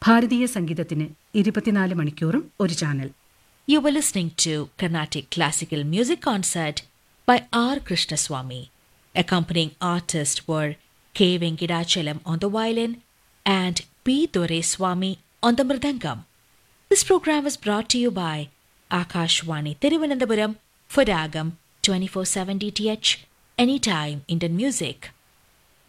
ഭാരതീയ സംഗീതത്തിന് 24 മണിക്കൂറും ഒരു channel. You were listening to Carnatic Classical Music Concert by R. Krishnaswamy. Accompanying artists were K. Venkidachalam on the violin and P. Doreswamy on the mridangam. This program was brought to you by Akashwani Thiruvananthapuram for Ragam 24/7 DTH, anytime Indian music.